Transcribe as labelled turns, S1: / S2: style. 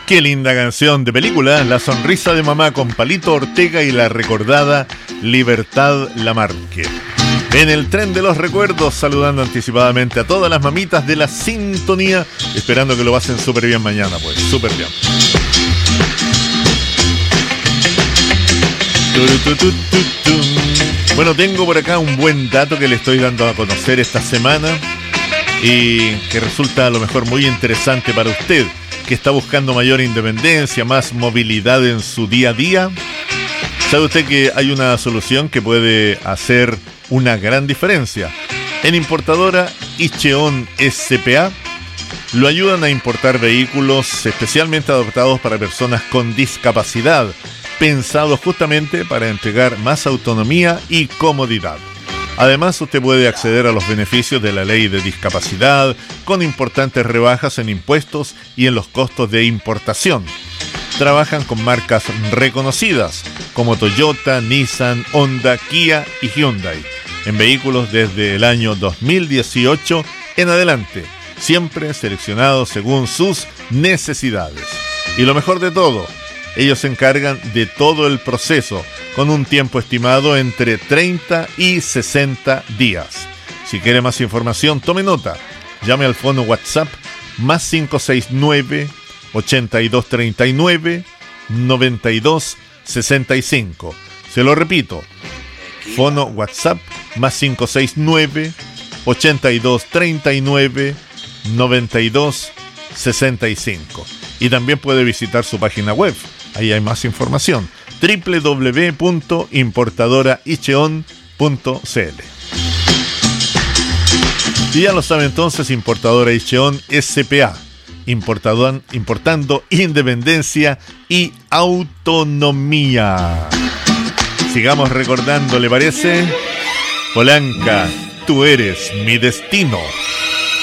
S1: Qué linda canción de película, La sonrisa de mamá con Palito Ortega y la recordada Libertad Lamarque. En el tren de los recuerdos, saludando anticipadamente a todas las mamitas de la sintonía, esperando que lo pasen súper bien mañana, pues, súper bien. Bueno, tengo por acá un buen dato que le estoy dando a conocer esta semana y que resulta a lo mejor muy interesante para usted, que está buscando mayor independencia, más movilidad en su día a día. ¿Sabe usted que hay una solución que puede hacer una gran diferencia? En importadora Icheon SPA lo ayudan a importar vehículos especialmente adaptados para personas con discapacidad, pensados justamente para entregar más autonomía y comodidad. Además, usted puede acceder a los beneficios de la ley de discapacidad con importantes rebajas en impuestos y en los costos de importación. Trabajan con marcas reconocidas como Toyota, Nissan, Honda, Kia y Hyundai en vehículos desde el año 2018 en adelante, siempre seleccionados según sus necesidades. Y lo mejor de todo, ellos se encargan de todo el proceso con un tiempo estimado entre 30 y 60 días. Si quiere más información, tome nota. Llame al fono WhatsApp más 569 8239 9265. Se lo repito, fono WhatsApp más 569 8239 9265. Y también puede visitar su página web. Ahí hay más información. www.importadoraicheon.cl. Y ya lo sabe entonces, Importadora Icheon SPA, importando independencia y autonomía. Sigamos recordando, ¿le parece? Polanca, tú eres mi destino.